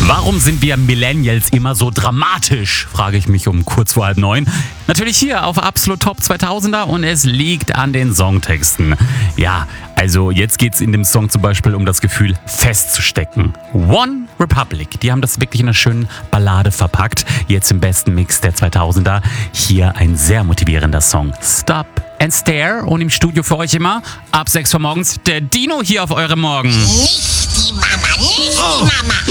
Warum sind wir Millennials immer so dramatisch, frage ich mich um kurz vor 8:30. Natürlich hier auf Absolut Top 2000er und es liegt an den Songtexten. Ja, also jetzt geht's in dem Song zum Beispiel um das Gefühl festzustecken. One Republic, die haben das wirklich in einer schönen Ballade verpackt. Jetzt im besten Mix der 2000er. Hier ein sehr motivierender Song. Stop and Stare und im Studio für euch immer ab 6 Uhr morgens der Dino hier auf eurem Morgen. Nicht die Mama, nicht die Mama.